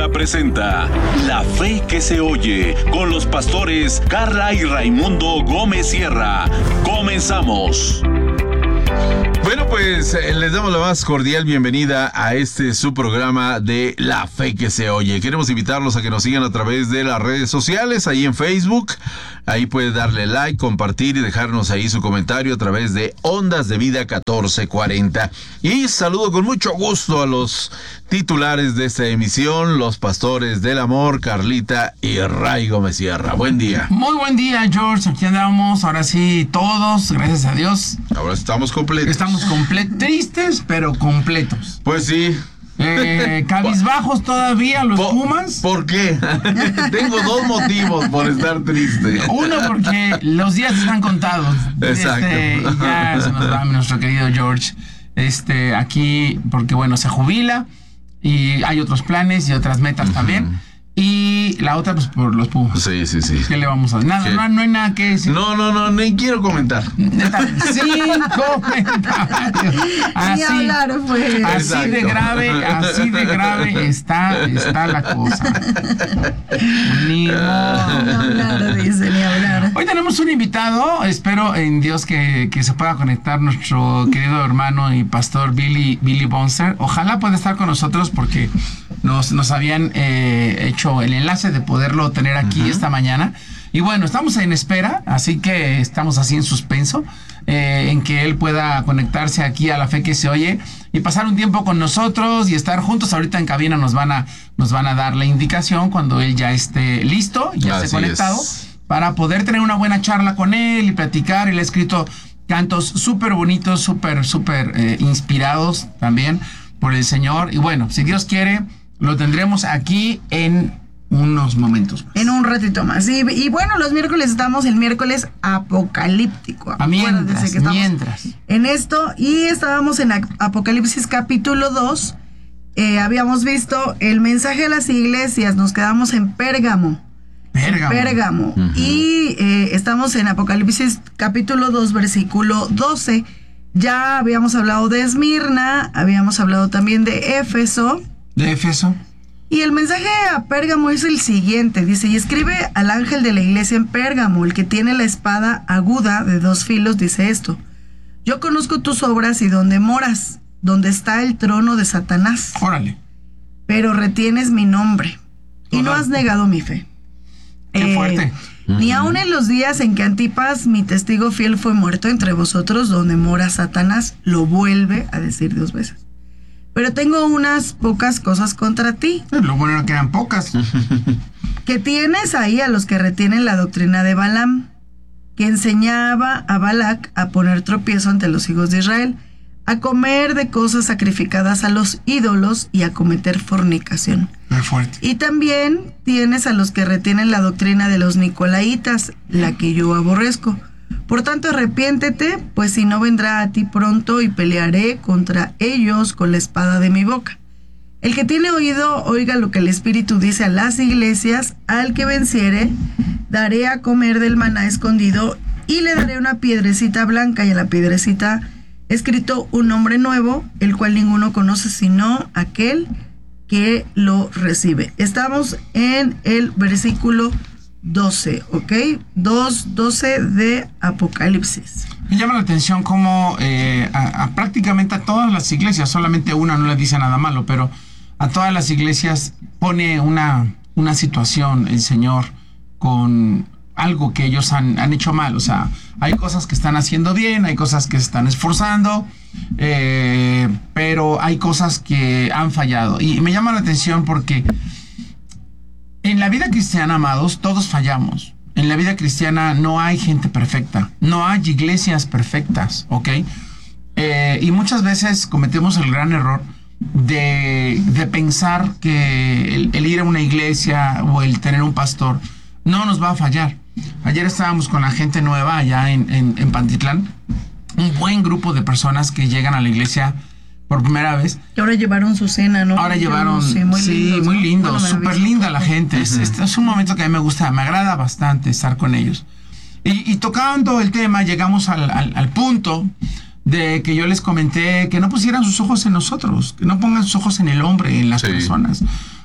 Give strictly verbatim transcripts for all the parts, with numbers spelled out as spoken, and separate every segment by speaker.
Speaker 1: Media presenta La Fe que se oye con los pastores Carla y Raimundo Gómez Sierra. Comenzamos.
Speaker 2: Bueno, pues eh, les damos la más cordial bienvenida a este su programa de La Fe que se oye. Queremos invitarlos a que nos sigan a través de las redes sociales, ahí en Facebook. Ahí puede darle like, compartir y dejarnos ahí su comentario a través de Ondas de Vida catorce cuarenta. Y saludo con mucho gusto a los titulares de esta emisión, los pastores del amor, Carlita y Ray Gómez Sierra. Buen día.
Speaker 3: Muy buen día, George. Aquí andamos, ahora sí, todos, gracias a Dios.
Speaker 2: Ahora estamos completos.
Speaker 3: Estamos completos, tristes, pero completos.
Speaker 2: Pues sí.
Speaker 3: Eh, cabizbajos todavía los
Speaker 2: ¿Por,
Speaker 3: Pumas.
Speaker 2: ¿Por qué? Tengo dos motivos por estar triste.
Speaker 3: Uno, porque los días están contados.
Speaker 2: Exacto.
Speaker 3: Este, ya se nos va nuestro querido George. Este, aquí, porque bueno, se jubila y hay otros planes y otras metas uh-huh. también. Y la otra, pues, por los Pumas.
Speaker 2: Sí, sí, sí.
Speaker 3: ¿Qué le vamos a hacer? Nada, no, no hay nada que decir.
Speaker 2: No, no, no, ni quiero comentar.
Speaker 3: Sin comentarios. Así,
Speaker 4: hablar, pues.
Speaker 3: así de grave, así de grave está, está la cosa. Ni modo.
Speaker 4: Ni hablar, dice, ni hablar.
Speaker 3: Hoy tenemos un invitado, espero en Dios que, que se pueda conectar nuestro querido hermano y pastor Billy, Billy Bonser. Ojalá pueda estar con nosotros porque nos, nos habían eh, hecho el enlace de poderlo tener aquí uh-huh. esta mañana. Y bueno, estamos en espera, así que estamos así en suspenso, eh, en que él pueda conectarse aquí a La Fe que se oye y pasar un tiempo con nosotros y estar juntos. Ahorita en cabina nos van a, nos van a dar la indicación cuando él ya esté listo, ya
Speaker 2: así
Speaker 3: esté conectado,
Speaker 2: es.
Speaker 3: Para poder tener una buena charla con él y platicar. Él ha escrito cantos súper bonitos, súper, súper eh, inspirados también por el Señor. Y bueno, si Dios quiere, lo tendremos aquí en unos momentos más.
Speaker 4: En un ratito más. Y, y bueno, los miércoles estamos el miércoles apocalíptico.
Speaker 3: A mientras,
Speaker 4: que
Speaker 3: mientras.
Speaker 4: En esto, y estábamos en Apocalipsis capítulo dos. Eh, habíamos visto el mensaje a las iglesias, nos quedamos en Pérgamo.
Speaker 3: Pérgamo.
Speaker 4: Pérgamo. Uh-huh. Y eh, estamos en Apocalipsis capítulo dos, versículo doce. Ya habíamos hablado de Esmirna, habíamos hablado también de Éfeso.
Speaker 3: De Éfeso.
Speaker 4: Y el mensaje a Pérgamo es el siguiente, dice, y escribe al ángel de la iglesia en Pérgamo, el que tiene la espada aguda de dos filos, dice esto: yo conozco tus obras y donde moras, donde está el trono de Satanás.
Speaker 3: Órale.
Speaker 4: Pero retienes mi nombre y no has negado mi fe.
Speaker 3: Qué eh, fuerte.
Speaker 4: Ni aun en los días en que Antipas, mi testigo fiel, fue muerto entre vosotros, donde mora Satanás, lo vuelve a decir dos veces. Pero tengo unas pocas cosas contra ti.
Speaker 3: Lo bueno era que eran pocas.
Speaker 4: Que tienes ahí a los que retienen la doctrina de Balaam, que enseñaba a Balac a poner tropiezo ante los hijos de Israel, a comer de cosas sacrificadas a los ídolos y a cometer fornicación.
Speaker 3: Muy fuerte.
Speaker 4: Y también tienes a los que retienen la doctrina de los nicolaitas, la que yo aborrezco. Por tanto, arrepiéntete, pues si no vendrá a ti pronto y pelearé contra ellos con la espada de mi boca. El que tiene oído, oiga lo que el Espíritu dice a las iglesias. Al que venciere, daré a comer del maná escondido y le daré una piedrecita blanca, y a la piedrecita escrito un nombre nuevo, el cual ninguno conoce sino aquel que lo recibe. Estamos en el versículo doce, ¿ok? dos doce de Apocalipsis.
Speaker 3: Me llama la atención cómo eh, a, a prácticamente a todas las iglesias, solamente una no le dice nada malo, pero a todas las iglesias pone una, una situación el Señor con algo que ellos han, han hecho mal. O sea, hay cosas que están haciendo bien, hay cosas que se están esforzando, eh, pero hay cosas que han fallado. Y me llama la atención porque en la vida cristiana, amados, todos fallamos. En la vida cristiana no hay gente perfecta, no hay iglesias perfectas, ¿ok? Eh, y muchas veces cometemos el gran error de, de pensar que el, el ir a una iglesia o el tener un pastor no nos va a fallar. Ayer estábamos con la gente nueva allá en, en, en Pantitlán, un buen grupo de personas que llegan a la iglesia por primera vez.
Speaker 4: Y ahora llevaron su cena, ¿no?
Speaker 3: Ahora llevaron,
Speaker 4: sí, muy
Speaker 3: sí,
Speaker 4: lindos,
Speaker 3: muy
Speaker 4: ¿no?
Speaker 3: lindo,
Speaker 4: Bueno,
Speaker 3: súper linda la gente. Uh-huh. es, es, es un momento que a mí me gusta, me agrada bastante estar con ellos. Y, y tocando el tema, llegamos al, al, al punto de que yo les comenté que no pusieran sus ojos en nosotros, que no pongan sus ojos en el hombre, en las
Speaker 2: sí.
Speaker 3: personas.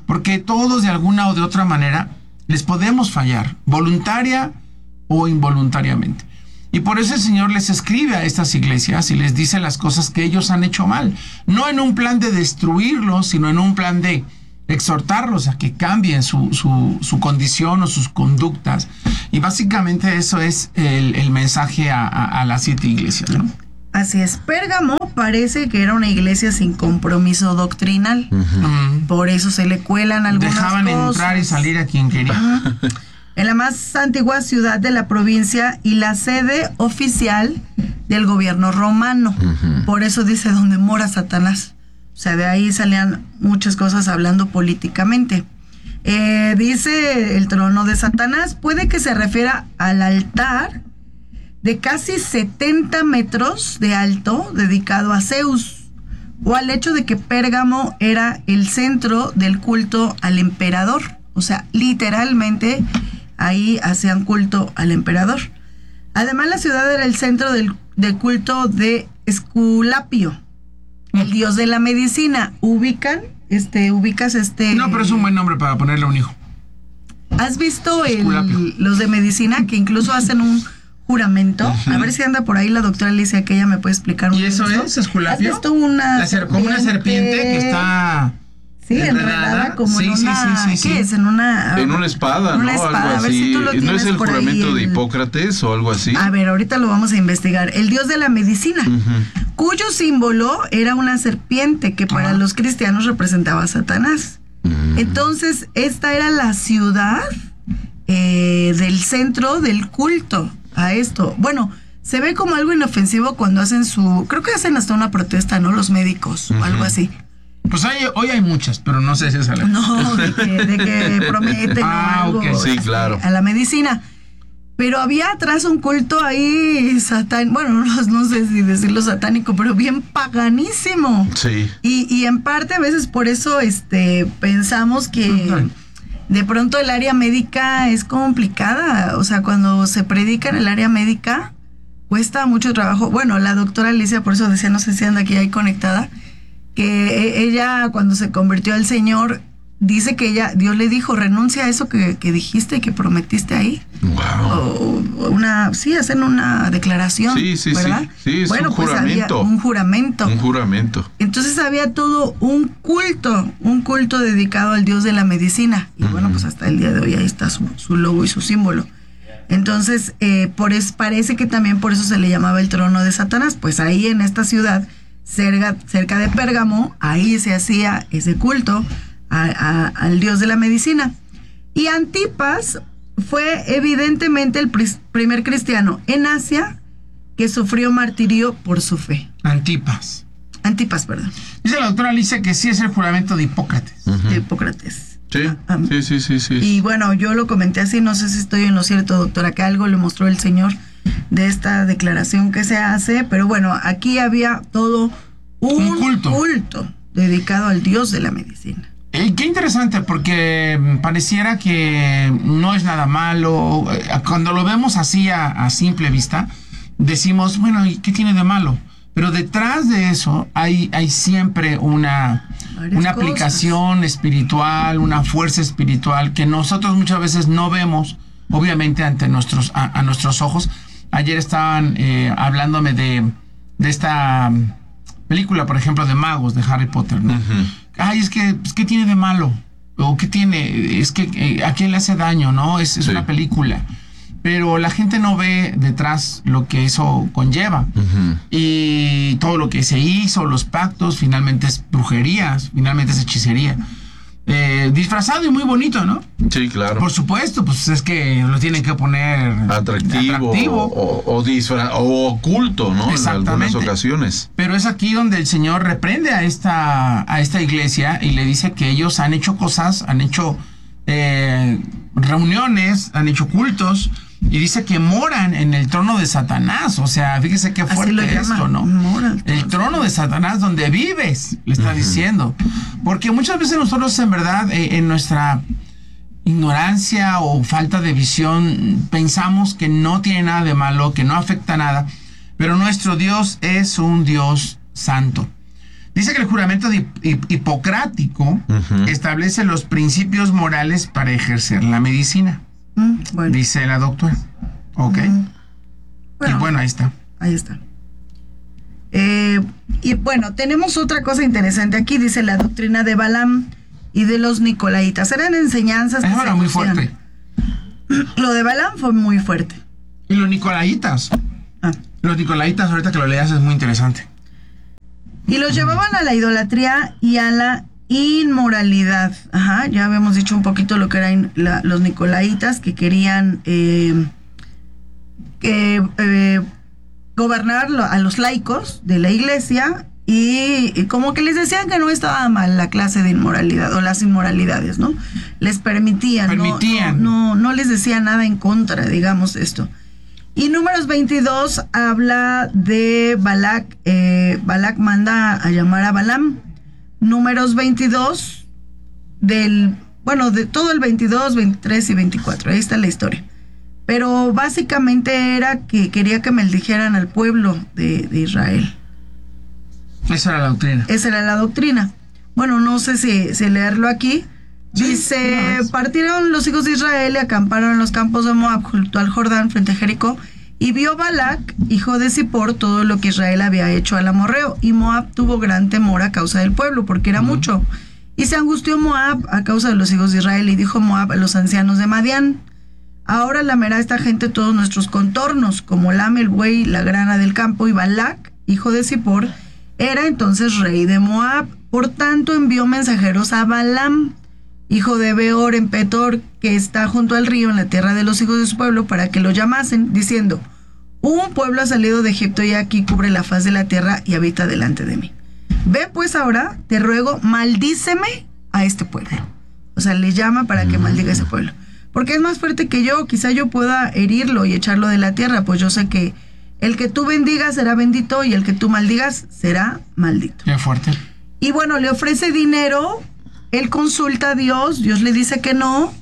Speaker 3: porque todos de alguna o de otra manera les podemos fallar, voluntaria o involuntariamente. Y por eso el Señor les escribe a estas iglesias y les dice las cosas que ellos han hecho mal. No en un plan de destruirlos, sino en un plan de exhortarlos a que cambien su, su, su condición o sus conductas. Y básicamente eso es el, el mensaje a, a, a las siete iglesias, ¿no?
Speaker 4: Así es. Pérgamo parece que era una iglesia sin compromiso doctrinal.
Speaker 3: Uh-huh.
Speaker 4: Por eso se le cuelan algunas
Speaker 3: Dejaban
Speaker 4: cosas.
Speaker 3: entrar y salir a quien quería.
Speaker 4: Uh-huh. En la más antigua ciudad de la provincia y la sede oficial del gobierno romano. Uh-huh. Por eso dice donde mora Satanás. O sea, de ahí salían muchas cosas hablando políticamente. Eh, dice el trono de Satanás, puede que se refiera al altar de casi setenta metros de alto dedicado a Zeus, o al hecho de que Pérgamo era el centro del culto al emperador. O sea, literalmente ahí hacían culto al emperador. Además, la ciudad era el centro del, del culto de Esculapio, el dios de la medicina. ¿Ubican? Este, ubicas este...
Speaker 3: No, pero es un buen nombre para ponerle a un hijo.
Speaker 4: ¿Has visto el, los de medicina que incluso hacen un juramento? Uh-huh. A ver si anda por ahí la doctora Alicia, que ella me puede explicar un
Speaker 3: ¿Y eso
Speaker 4: poquito.
Speaker 3: es Esculapio?
Speaker 4: ¿Has visto una
Speaker 3: la ser, como una serpiente que está...
Speaker 4: Sí, enredada, enredada como
Speaker 3: sí,
Speaker 4: en una...
Speaker 3: Sí, sí, sí,
Speaker 4: ¿Qué
Speaker 3: sí.
Speaker 4: es? En una...
Speaker 2: En una espada,
Speaker 4: una
Speaker 2: ¿no?
Speaker 4: Espada.
Speaker 2: Algo
Speaker 4: A ver
Speaker 2: así.
Speaker 4: si tú lo
Speaker 2: ¿No es el
Speaker 4: por
Speaker 2: juramento
Speaker 4: ahí,
Speaker 2: de
Speaker 4: el...
Speaker 2: Hipócrates o algo así?
Speaker 4: A ver, ahorita lo vamos a investigar. El dios de la medicina, uh-huh. cuyo símbolo era una serpiente que para uh-huh. los cristianos representaba a Satanás. Uh-huh. Entonces, esta era la ciudad eh, del centro del culto a esto. Bueno, se ve como algo inofensivo cuando hacen su... Creo que hacen hasta una protesta, ¿no? Los médicos uh-huh. o algo así.
Speaker 3: Pues hay, hoy hay muchas, pero no sé si es a la...
Speaker 4: No, de que, de que prometen
Speaker 3: ah,
Speaker 4: algo
Speaker 3: okay.
Speaker 2: Sí, claro.
Speaker 4: a la medicina. Pero había atrás un culto ahí satánico, bueno, no, no sé si decirlo satánico, pero bien paganísimo.
Speaker 2: Sí.
Speaker 4: Y, y en parte a veces por eso este pensamos que uh-huh. de pronto el área médica es complicada. O sea, cuando se predica en el área médica, cuesta mucho trabajo. Bueno, la doctora Alicia, por eso decía, no sé si anda aquí ahí conectada, que ella cuando se convirtió al Señor, dice que ella, Dios le dijo, renuncia a eso que, que dijiste y que prometiste ahí.
Speaker 2: Wow.
Speaker 4: O una, sí, hacen una declaración,
Speaker 2: sí, sí,
Speaker 4: ¿verdad?
Speaker 2: Sí, sí, es
Speaker 4: bueno,
Speaker 2: un
Speaker 4: pues
Speaker 2: juramento.
Speaker 4: Había un juramento.
Speaker 2: Un juramento.
Speaker 4: Entonces había todo un culto, un culto dedicado al Dios de la medicina. Y uh-huh. bueno, pues hasta el día de hoy ahí está su, su logo y su símbolo. Entonces, eh, por es, parece que también por eso se le llamaba el trono de Satanás. Pues ahí en esta ciudad, cerca, cerca de Pérgamo, ahí se hacía ese culto a, a, al Dios de la medicina. Y Antipas fue evidentemente el pr- primer cristiano en Asia que sufrió martirio por su fe.
Speaker 3: Antipas.
Speaker 4: Antipas, perdón.
Speaker 3: Dice la doctora Alicia que sí es el juramento de Hipócrates.
Speaker 2: Uh-huh.
Speaker 4: De Hipócrates.
Speaker 2: Sí,
Speaker 4: ah,
Speaker 2: sí, sí, sí, sí.
Speaker 4: Y bueno, yo lo comenté así, no sé si estoy en lo cierto, doctora, que algo le mostró el Señor de esta declaración que se hace, pero bueno, aquí había todo un,
Speaker 3: un culto.
Speaker 4: culto dedicado al Dios de la medicina.
Speaker 3: Eh, qué interesante, porque pareciera que no es nada malo. Cuando lo vemos así a, a simple vista, decimos, bueno, ¿y qué tiene de malo? Pero detrás de eso hay, hay siempre una, una aplicación espiritual, una fuerza espiritual que nosotros muchas veces no vemos, obviamente, ante nuestros, a, a nuestros ojos. Ayer estaban eh, hablándome de, de esta película, por ejemplo, de magos, de Harry Potter, ¿no? Uh-huh. Ay, es que, pues, ¿qué tiene de malo? ¿O qué tiene? Es que, eh, ¿a quién le hace daño, no? Es, es sí. una película. Pero la gente no ve detrás lo que eso conlleva. Uh-huh. Y todo lo que se hizo, los pactos, finalmente es brujería, finalmente es hechicería. Eh, disfrazado y muy bonito, ¿no?
Speaker 2: Sí, claro.
Speaker 3: Por supuesto, pues es que lo tienen que poner
Speaker 2: atractivo, atractivo. O, o, disfra- o oculto, ¿no? En algunas ocasiones.
Speaker 3: Pero es aquí donde el Señor reprende a esta, a esta iglesia y le dice que ellos han hecho cosas, han hecho eh, reuniones, han hecho cultos. Y dice que moran en el trono de Satanás. O sea, fíjese qué fuerte esto, ¿no? Mora, el trono de Satanás donde vives, le está uh-huh. diciendo. Porque muchas veces nosotros en verdad, eh, en nuestra ignorancia o falta de visión, pensamos que no tiene nada de malo, que no afecta nada. Pero nuestro Dios es un Dios santo. Dice que el juramento de hip- hipocrático uh-huh. establece los principios morales para ejercer la medicina.
Speaker 4: Mm, bueno.
Speaker 3: Dice la doctora. Ok. Uh-huh. Bueno, y bueno, ahí está.
Speaker 4: Ahí está. Eh, y bueno, tenemos otra cosa interesante aquí. Dice la doctrina de Balaam y de los Nicolaitas. Eran enseñanzas.
Speaker 3: Eso era muy fuerte.
Speaker 4: Lo de Balaam fue muy fuerte.
Speaker 3: Y los Nicolaitas. Ah. Los Nicolaitas, ahorita que lo leas, es muy interesante.
Speaker 4: Y los llevaban a la idolatría y a la inmoralidad. Ajá, ya habíamos dicho un poquito lo que eran la, los Nicolaitas, que querían eh, que, eh, gobernar a los laicos de la iglesia y, y como que les decían que no estaba mal la clase de inmoralidad o las inmoralidades, ¿no? Les permitían.
Speaker 3: Permitían.
Speaker 4: No, no, no les decía nada en contra, digamos, esto. Y Números veintidós habla de Balac. Eh, Balac manda a llamar a Balaam. Números veintidós, del, bueno, de todo el veintidós, veintitrés y veinticuatro. Ahí está la historia. Pero básicamente era que quería que maldijeran al pueblo de, de Israel.
Speaker 3: Esa era la doctrina.
Speaker 4: Esa era la doctrina. Bueno, no sé si, si leerlo aquí. Sí, dice, no, partieron los hijos de Israel y acamparon en los campos de Moab junto al Jordán frente a Jericó. Y vio Balac, hijo de Zippor, todo lo que Israel había hecho al amorreo. Y Moab tuvo gran temor a causa del pueblo, porque era uh-huh. mucho. Y se angustió Moab a causa de los hijos de Israel. Y dijo Moab a los ancianos de Madián: ahora lamerá esta gente todos nuestros contornos, como lame el buey la grana del campo. Y Balac, hijo de Zippor, era entonces rey de Moab. Por tanto envió mensajeros a Balaam, hijo de Beor en Petor, que está junto al río en la tierra de los hijos de su pueblo, para que lo llamasen, diciendo: un pueblo ha salido de Egipto y aquí cubre la faz de la tierra y habita delante de mí. Ve pues ahora, te ruego, maldíceme a este pueblo. O sea, le llama para que maldiga a ese pueblo. Porque es más fuerte que yo, quizá yo pueda herirlo y echarlo de la tierra, pues yo sé que el que tú bendigas será bendito y el que tú maldigas será maldito.
Speaker 3: Qué fuerte.
Speaker 4: Y bueno, le ofrece dinero. Él consulta a Dios, Dios le dice que no,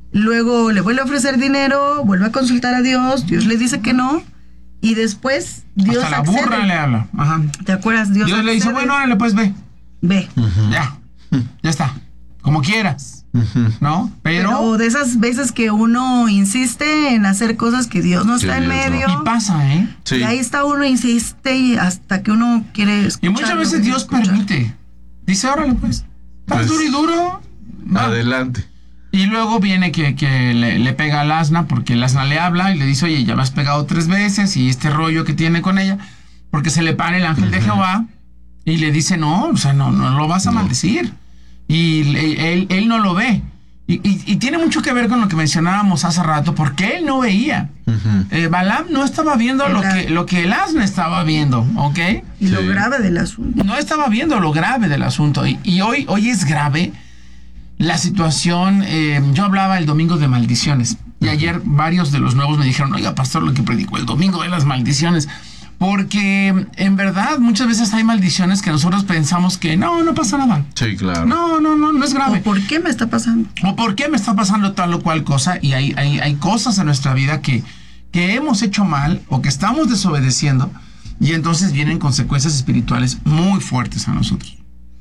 Speaker 4: luego le vuelve a ofrecer dinero, vuelve a consultar a Dios, Dios le dice que no, y después Dios
Speaker 3: hasta
Speaker 4: accede.
Speaker 3: La burra le habla. Ajá.
Speaker 4: ¿Te acuerdas? Dios,
Speaker 3: Dios le dice, bueno, órale, pues ve.
Speaker 4: Ve.
Speaker 3: Uh-huh. Ya, ya está, como quieras, uh-huh. ¿no? Pero...
Speaker 4: Pero de esas veces que uno insiste en hacer cosas que Dios no está sí, en medio.
Speaker 3: No. Y pasa, ¿eh?
Speaker 4: Sí. Y ahí está uno, insiste y hasta que uno quiere escuchar.
Speaker 3: Y muchas veces Dios escuchar. permite. Dice, órale, pues. Estás pues, duro y duro.
Speaker 2: No. Adelante.
Speaker 3: Y luego viene que, que le, le pega al asna, porque el asna le habla y le dice, oye, ya me has pegado tres veces, y este rollo que tiene con ella, porque se le para el ángel uh-huh. de Jehová y le dice, no, o sea, no, no lo vas a no. maldecir. Y le, él, él no lo ve. Y, y, y tiene mucho que ver con lo que mencionábamos hace rato, porque él no veía. Uh-huh. Eh, Balaam no estaba viendo lo que, lo que el asna estaba viendo, ¿ok?
Speaker 4: Y sí. lo grave del asunto.
Speaker 3: No estaba viendo lo grave del asunto. Y, y hoy, hoy es grave la situación. Eh, yo hablaba el domingo de maldiciones. Y uh-huh. ayer varios de los nuevos me dijeron, oiga, pastor, lo que predicó el domingo de las maldiciones. Porque en verdad muchas veces hay maldiciones que nosotros pensamos que no, no pasa nada.
Speaker 2: Sí, claro.
Speaker 3: No, no, no, no es grave.
Speaker 4: ¿O por qué me está pasando?
Speaker 3: ¿O por qué me está pasando tal o cual cosa? Y hay, hay, hay cosas en nuestra vida que, que hemos hecho mal o que estamos desobedeciendo, y entonces vienen consecuencias espirituales muy fuertes a nosotros.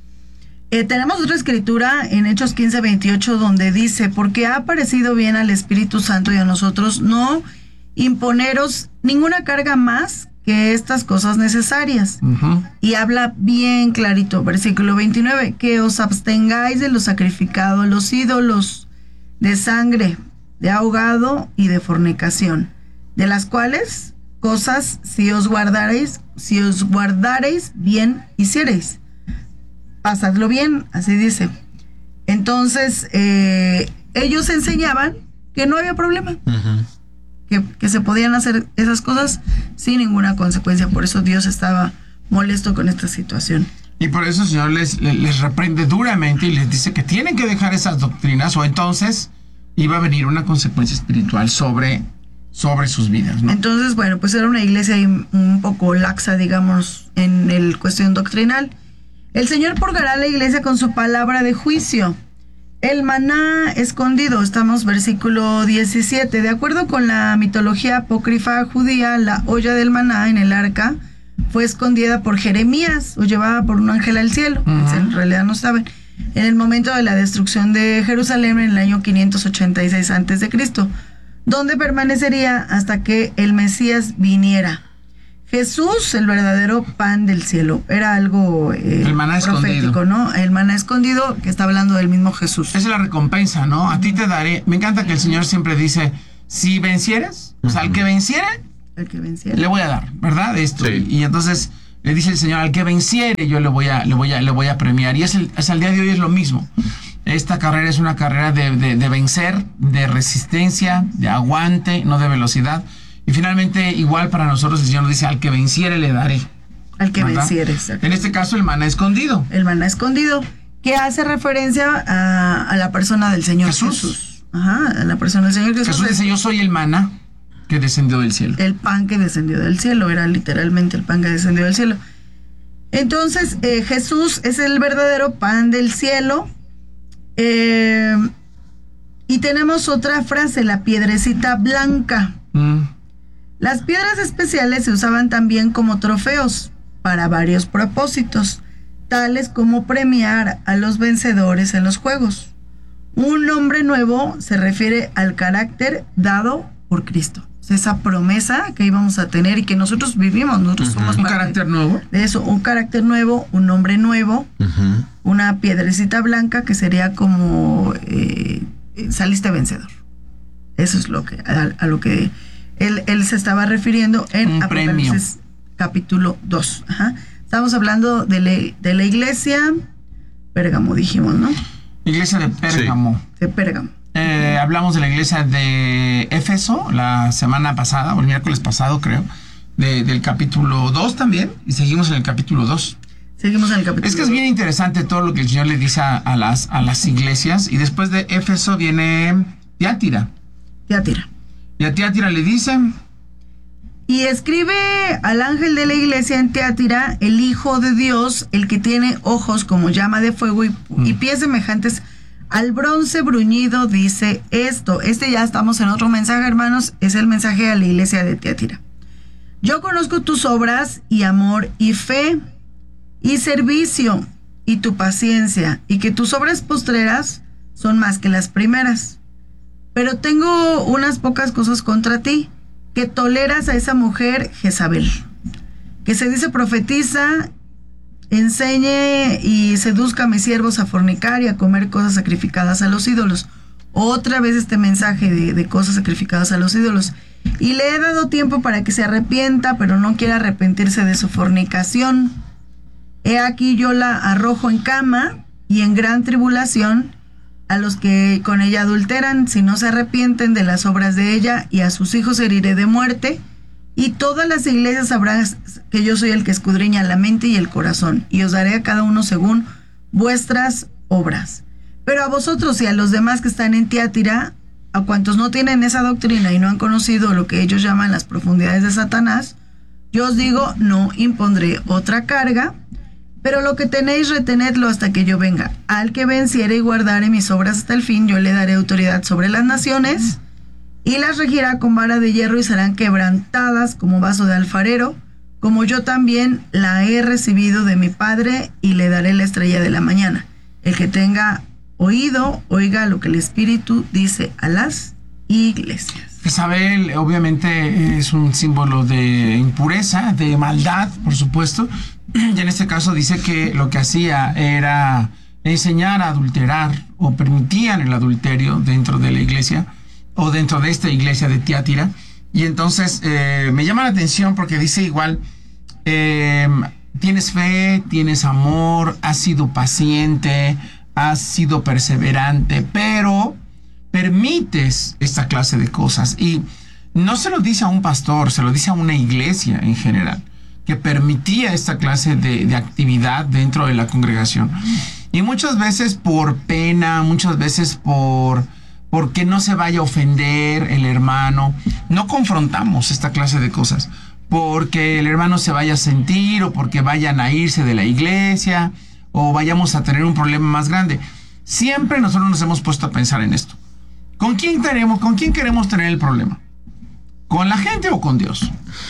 Speaker 4: Eh, tenemos otra escritura en Hechos quince veintiocho donde dice, porque ha parecido bien al Espíritu Santo y a nosotros no imponeros ninguna carga más que estas cosas necesarias. Uh-huh. Y habla bien clarito, versículo veintinueve, que os abstengáis de lo sacrificado a los ídolos, de sangre, de ahogado y de fornicación, de las cuales cosas si os guardareis, si os guardareis bien hiciereis. Pasadlo bien, así dice. Entonces, eh, ellos enseñaban que no había problema. Uh-huh. Que, que se podían hacer esas cosas sin ninguna consecuencia. Por eso Dios estaba molesto con esta situación.
Speaker 3: Y por eso el Señor les, les, les reprende duramente y les dice que tienen que dejar esas doctrinas, o entonces iba a venir una consecuencia espiritual sobre, sobre sus vidas, ¿no?
Speaker 4: Entonces, bueno, pues era una iglesia un poco laxa, digamos, en el cuestión doctrinal. El Señor purgará a la iglesia con su palabra de juicio. El maná escondido, estamos versículo diecisiete. De acuerdo con la mitología apócrifa judía, la olla del maná en el arca fue escondida por Jeremías o llevada por un ángel al cielo. Uh-huh. En realidad no saben. En el momento de la destrucción de Jerusalén en el año quinientos ochenta y seis antes de Cristo, donde permanecería hasta que el Mesías viniera. Jesús, el verdadero pan del cielo, era algo eh,
Speaker 3: el maná
Speaker 4: profético, escondido. ¿no? El maná escondido, que está hablando del mismo Jesús.
Speaker 3: Esa es la recompensa, ¿no? A ti te daré. Me encanta que el Señor siempre dice, si vencieres, uh-huh. o sea, al que venciere,
Speaker 4: al que venciere,
Speaker 3: le voy a dar, ¿verdad? Esto.
Speaker 2: Sí.
Speaker 3: Y, y entonces le dice el Señor, al que venciere, yo le voy a, le voy a, le voy a premiar. Y es el, es el día de hoy es lo mismo. Esta carrera es una carrera de, de, de vencer, de resistencia, de aguante, no de velocidad. Y finalmente, igual para nosotros el Señor nos dice, al que venciere le daré.
Speaker 4: Al que
Speaker 3: ¿verdad?
Speaker 4: venciere.
Speaker 3: En este caso, el maná escondido.
Speaker 4: El maná escondido, que hace referencia a, a la persona del Señor
Speaker 3: Jesús.
Speaker 4: Jesús. Ajá, a la persona del Señor Jesús.
Speaker 3: Jesús dice, yo soy el maná que descendió del cielo.
Speaker 4: El pan que descendió del cielo, era literalmente el pan que descendió del cielo. Entonces, eh, Jesús es el verdadero pan del cielo. Eh, y tenemos otra frase, la piedrecita blanca. Mm. Las piedras especiales se usaban también como trofeos para varios propósitos, tales como premiar a los vencedores en los juegos. Un nombre nuevo se refiere al carácter dado por Cristo. Esa promesa que íbamos a tener y que nosotros vivimos, nosotros uh-huh. somos
Speaker 3: un carácter nuevo.
Speaker 4: De eso, un carácter nuevo, un nombre nuevo, uh-huh. una piedrecita blanca que sería como eh, saliste vencedor. Eso es lo que a, a lo que él, él se estaba refiriendo en
Speaker 3: un
Speaker 4: Apocalipsis
Speaker 3: premio.
Speaker 4: Capítulo dos. Ajá. Estamos hablando de la, de la iglesia Pérgamo, dijimos, ¿no?
Speaker 3: Iglesia de Pérgamo.
Speaker 4: Sí, de Pérgamo.
Speaker 3: Eh, hablamos de la iglesia de Éfeso la semana pasada, o el miércoles pasado, creo, de, del capítulo dos también, y seguimos en el capítulo dos.
Speaker 4: Seguimos en el capítulo
Speaker 3: Es que es bien interesante todo lo que el Señor le dice a, a, las, a las iglesias, y después de Éfeso viene Tiátira.
Speaker 4: Tiátira.
Speaker 3: Y a Tiátira le dice...
Speaker 4: Y escribe al ángel de la iglesia en Tiátira, el Hijo de Dios, el que tiene ojos como llama de fuego y, mm. y pies semejantes al bronce bruñido, dice esto. Este ya estamos en otro mensaje, hermanos. Es el mensaje a la iglesia de Tiátira. Yo conozco tus obras y amor y fe y servicio y tu paciencia y que tus obras postreras son más que las primeras. Pero tengo unas pocas cosas contra ti, que toleras a esa mujer Jezabel, que se dice profetiza, enseñe y seduzca a mis siervos a fornicar y a comer cosas sacrificadas a los ídolos. Otra vez este mensaje de, de cosas sacrificadas a los ídolos. Y le he dado tiempo para que se arrepienta, pero no quiere arrepentirse de su fornicación. He aquí yo la arrojo en cama y en gran tribulación a los que con ella adulteran, si no se arrepienten de las obras de ella, y a sus hijos heriré de muerte. Y todas las iglesias sabrán que yo soy el que escudriña la mente y el corazón, y os daré a cada uno según vuestras obras. Pero a vosotros y a los demás que están en Tiátira, a cuantos no tienen esa doctrina y no han conocido lo que ellos llaman las profundidades de Satanás, yo os digo, no impondré otra carga, pero lo que tenéis retenedlo hasta que yo venga. Al que venciere y guardare mis obras hasta el fin, yo le daré autoridad sobre las naciones, y las regirá con vara de hierro, y serán quebrantadas como vaso de alfarero, como yo también la he recibido de mi Padre, y le daré la estrella de la mañana. El que tenga oído, oiga lo que el Espíritu dice a las iglesias.
Speaker 3: Jezabel obviamente es un símbolo de impureza, de maldad, por supuesto. Y en este caso dice que lo que hacía era enseñar a adulterar, o permitían el adulterio dentro de la iglesia, o dentro de esta iglesia de Tiátira. Y entonces eh, me llama la atención porque dice igual, eh, tienes fe, tienes amor, has sido paciente, has sido perseverante, pero permites esta clase de cosas. Y no se lo dice a un pastor, se lo dice a una iglesia en general, que permitía esta clase de, de actividad dentro de la congregación. Y muchas veces por pena, muchas veces por porque no se vaya a ofender el hermano, no confrontamos esta clase de cosas, porque el hermano se vaya a sentir, o porque vayan a irse de la iglesia, o vayamos a tener un problema más grande. Siempre nosotros nos hemos puesto a pensar en esto. ¿Con quién queremos, con quién queremos tener el problema? ¿Con la gente o con Dios?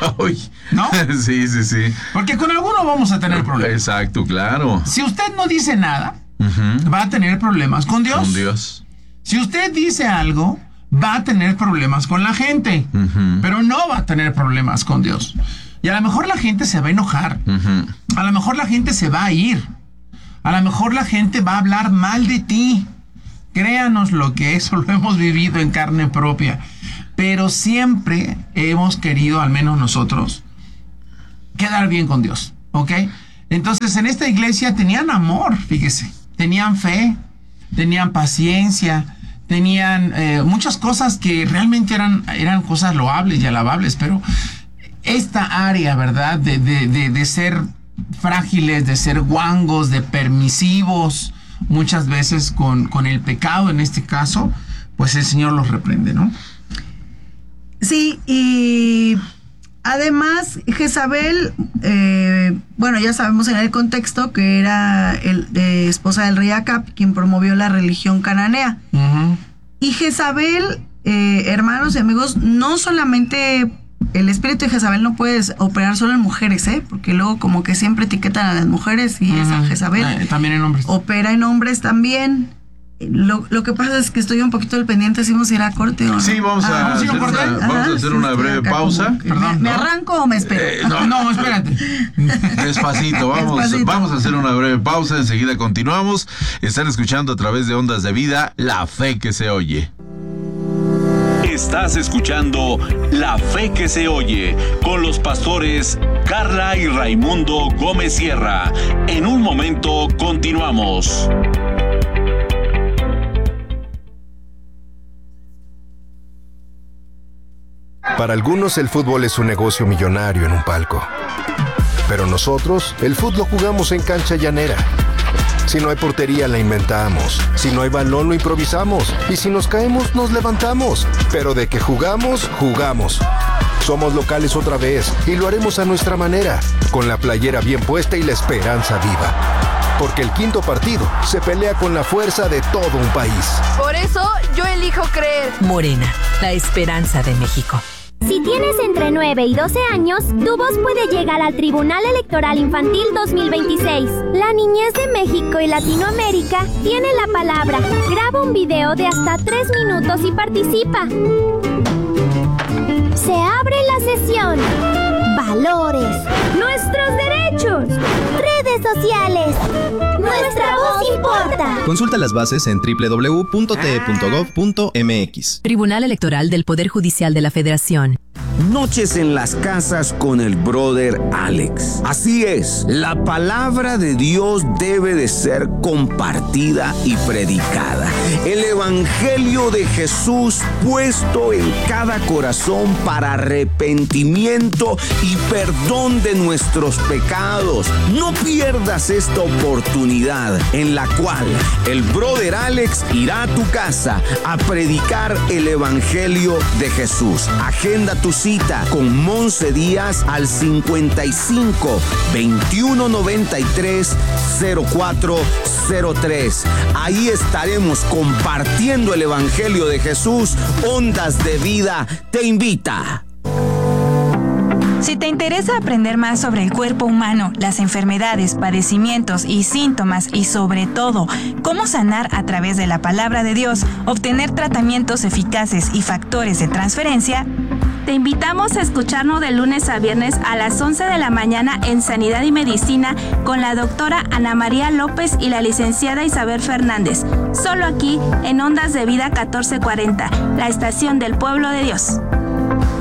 Speaker 2: Uy.
Speaker 3: ¿No?
Speaker 2: Sí, sí, sí.
Speaker 3: Porque con alguno vamos a tener problemas.
Speaker 2: Exacto, claro.
Speaker 3: Si usted no dice nada,
Speaker 2: Uh-huh.
Speaker 3: va a tener problemas con Dios.
Speaker 2: Con Dios.
Speaker 3: Si usted dice algo, va a tener problemas con la gente.
Speaker 2: Uh-huh.
Speaker 3: Pero no va a tener problemas con Dios. Y a lo mejor la gente se va a enojar.
Speaker 2: Uh-huh.
Speaker 3: A lo mejor la gente se va a ir. A lo mejor la gente va a hablar mal de ti. Créanos lo que eso lo hemos vivido en carne propia. Pero siempre hemos querido, al menos nosotros, quedar bien con Dios. ¿Ok? Entonces en esta iglesia tenían amor, fíjese. Tenían fe, tenían paciencia, tenían eh, muchas cosas que realmente eran, eran cosas loables y alabables, pero esta área, ¿verdad? De, de, de, de ser frágiles, de ser guangos, de permisivos, muchas veces con, con el pecado en este caso, pues el Señor los reprende, ¿no?
Speaker 4: Sí, y además Jezabel, eh, bueno, ya sabemos en el contexto que era el, eh, esposa del rey Acab, quien promovió la religión cananea.
Speaker 3: Uh-huh.
Speaker 4: Y Jezabel, eh, hermanos y amigos, no solamente el espíritu de Jezabel no puede operar solo en mujeres, ¿eh? Porque luego como que siempre etiquetan a las mujeres y uh-huh. esa Jezabel.
Speaker 3: Eh, también en hombres.
Speaker 4: Opera en hombres también. Lo, lo que pasa es que estoy un poquito al pendiente, si vamos a ir a corte o no.
Speaker 2: Sí, vamos a,
Speaker 3: Ah,
Speaker 2: hacer,
Speaker 3: ¿sí,
Speaker 2: una,
Speaker 3: corte?
Speaker 2: vamos a hacer
Speaker 4: sí,
Speaker 2: una
Speaker 4: estoy
Speaker 2: breve
Speaker 4: acá
Speaker 2: pausa.
Speaker 4: como que
Speaker 3: Perdón,
Speaker 4: ¿Me, ¿me
Speaker 2: ¿no?
Speaker 4: arranco o me espero?
Speaker 2: Eh,
Speaker 3: No, no, espérate.
Speaker 2: Despacito, vamos,
Speaker 4: Despacito.
Speaker 2: vamos a hacer una breve pausa, enseguida continuamos. Están escuchando a través de Ondas de Vida, La Fe que se oye.
Speaker 1: Estás escuchando La Fe que se oye con los pastores Carla y Raimundo Gómez Sierra. En un momento continuamos.
Speaker 5: Para algunos el fútbol es un negocio millonario en un palco. Pero nosotros, el fútbol jugamos en cancha llanera. Si no hay portería, la inventamos. Si no hay balón, lo improvisamos. Y si nos caemos, nos levantamos. Pero de que jugamos, jugamos. Somos locales otra vez y lo haremos a nuestra manera, con la playera bien puesta y la esperanza viva. Porque el quinto partido se pelea con la fuerza de todo un país.
Speaker 6: Por eso yo elijo creer.
Speaker 7: Morena, la esperanza de México.
Speaker 8: Si tienes entre nueve y doce años, tu voz puede llegar al Tribunal Electoral Infantil dos mil veintiséis. La niñez de México y Latinoamérica tiene la palabra. Graba un video de hasta tres minutos y participa. Se abre la sesión. Valores. Nuestros derechos. Redes sociales. Nuestra voz importa.
Speaker 9: Consulta las bases en doble u doble u doble u punto t e punto gov punto m x.
Speaker 7: Tribunal Electoral del Poder Judicial de la Federación.
Speaker 10: Noches en las casas con el brother Alex. Así es, la palabra de Dios debe de ser compartida y predicada. El evangelio de Jesús puesto en cada corazón para arrepentimiento y perdón de nuestros pecados. No pierdas esta oportunidad en la cual el brother Alex irá a tu casa a predicar el evangelio de Jesús. Agenda tu cita con Monse Díaz al cincuenta y cinco, veintiuno noventa y tres, cero cuatro cero tres. Ahí estaremos compartiendo el evangelio de Jesús. Ondas de Vida te invita.
Speaker 11: Si te interesa aprender más sobre el cuerpo humano, las enfermedades, padecimientos y síntomas y sobre todo cómo sanar a través de la palabra de Dios, obtener tratamientos eficaces y factores de transferencia,
Speaker 12: te invitamos a escucharnos de lunes a viernes a las once de la mañana en Sanidad y Medicina con la doctora Ana María López y la licenciada Isabel Fernández. Solo aquí en Ondas de Vida catorce cuarenta, la estación del pueblo de Dios.